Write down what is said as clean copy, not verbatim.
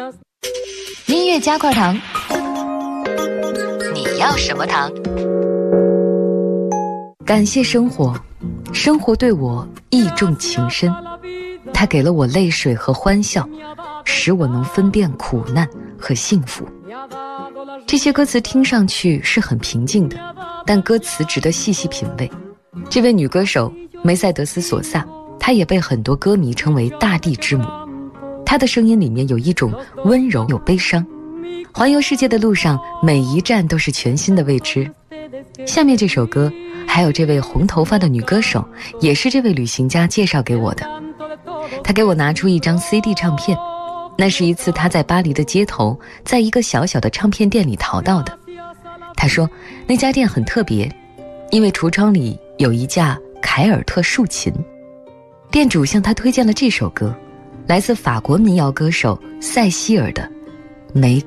音乐加块糖，你要什么糖？感谢生活，生活对我意重情深，它给了我泪水和欢笑，使我能分辨苦难和幸福。这些歌词听上去是很平静的，但歌词值得细细品味。这位女歌手梅赛德斯·索萨，她也被很多歌迷称为大地之母。她的声音里面有一种温柔有悲伤，环游世界的路上每一站都是全新的未知。下面这首歌还有这位红头发的女歌手，也是这位旅行家介绍给我的。她给我拿出一张 CD 唱片，那是一次她在巴黎的街头，在一个小小的唱片店里淘到的。她说那家店很特别，因为橱窗里有一架凯尔特竖琴。店主向她推荐了这首歌，来自法国民谣歌手塞西尔的《玫